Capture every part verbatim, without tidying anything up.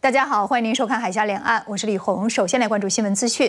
大家好，欢迎您收看《海峡两岸》，我是李红。首先来关注新闻资讯。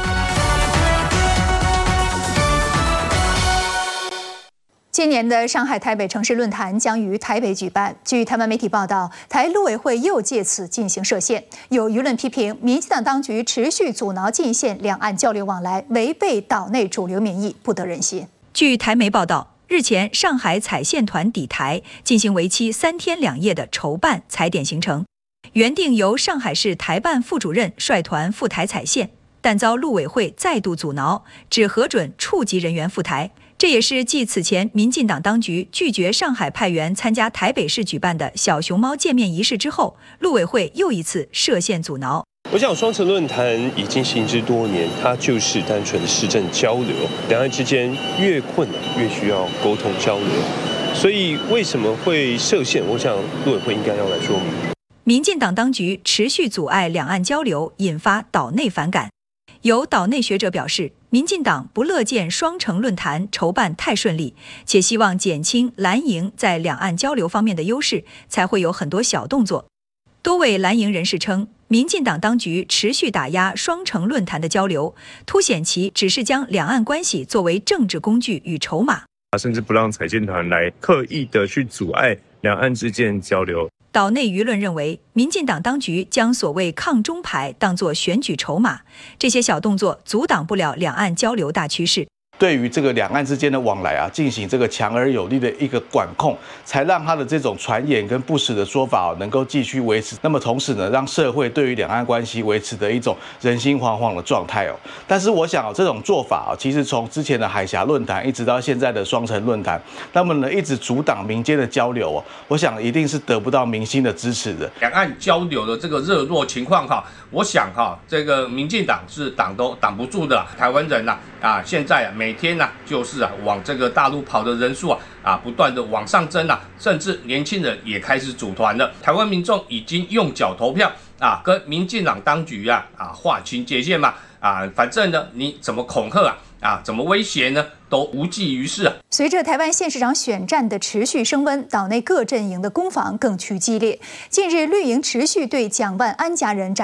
今年的上海台北城市论坛将于台北举办。据台湾媒体报道，台陆委会又借此进行设限，有舆论批评民进党当局持续阻挠进线两岸交流往来，违背岛内主流民意，不得人心。 据台媒报道，日前上海采线团抵台，进行为期三天两夜的筹办采点行程，原定由上海市台办副主任率团赴台采线，但遭陆委会再度阻挠，只核准处级人员赴台。这也是继此前民进党当局拒绝上海派员参加台北市举办的小熊猫见面仪式之后，陆委会又一次设限阻挠。 我想双城论坛已经行之多年，它就是单纯的市政交流，两岸之间越困难越需要沟通交流，所以为什么会设限？我想陆委会应该要来说明。 民进党当局持续阻碍两岸交流，引发岛内反感。有岛内学者表示，民进党不乐见双城论坛筹办太顺利，且希望减轻蓝营在两岸交流方面的优势，才会有很多小动作。多位蓝营人士称，民进党当局持续打压双城论坛的交流，凸显其只是将两岸关系作为政治工具与筹码， 甚至不让采线团来刻意的去阻碍两岸之间交流。 岛内舆论认为，民进党当局将所谓抗中牌当作选举筹码，这些小动作阻挡不了两岸交流大趋势。 对于这个两岸之间的往来啊，进行这个强而有力的一个管控，才让他的这种传言跟不实的说法、哦、能够继续维持。那么同时呢，让社会对于两岸关系维持的一种人心惶惶的状态哦。但是我想哦，这种做法哦，其实从之前的海峡论坛一直到现在的双城论坛，那么呢一直阻挡民间的交流哦，我想一定是得不到民心的支持的。 两岸交流的这个热络情况哈，我想哈，这个民进党是挡都挡不住的。台湾人呐啊，现在啊每天呐、啊、就是啊往这个大陆跑的人数啊啊不断的往上增啊，甚至年轻人也开始组团了。台湾民众已经用脚投票啊，跟民进党当局啊啊划清界限嘛啊，反正呢你怎么恐吓啊啊怎么威胁呢，都无济于事啊。 随着台湾县市长选战的持续升温，岛内各阵营的攻防更趋激烈。近日绿营持续对蒋万安家人展